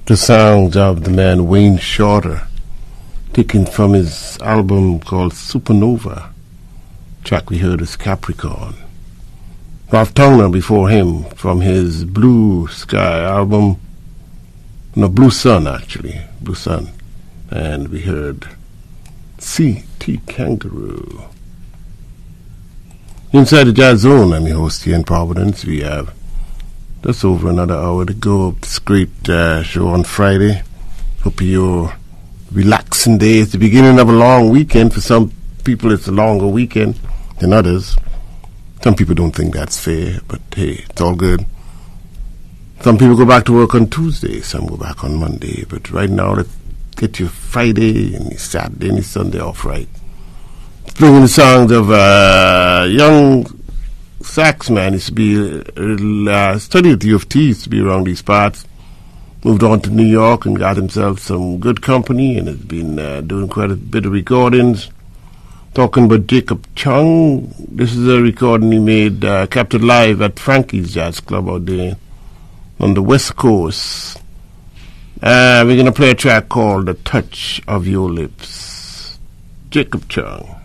The sounds of the man Wayne Shorter, taken from his album called Supernova. Track we heard is Capricorn. Ralph Towner before him from his Blue Sky album, no, Blue Sun actually, Blue Sun. And we heard C.T. Kangaroo. Inside the Jazz Zone, I'm your host here in Providence. We have just over another hour to go of this great show on Friday. Hope you're relaxing day. It's the beginning of a long weekend. For some people, it's a longer weekend than others. Some people don't think that's fair, but hey, it's all good. Some people go back to work on Tuesday. Some go back on Monday. But right now, let's get your Friday and your Saturday and your Sunday off right. It's bringing the songs of young sax man. Used to be studied at the U of T. Used to be around these parts. Moved on to New York and got himself some good company and has been doing quite a bit of recordings. Talking about Jacob Chung. This is a recording he made, captured live at Frankie's Jazz Club out there on the West Coast. We're going to play a track called The Touch of Your Lips. Jacob Chung.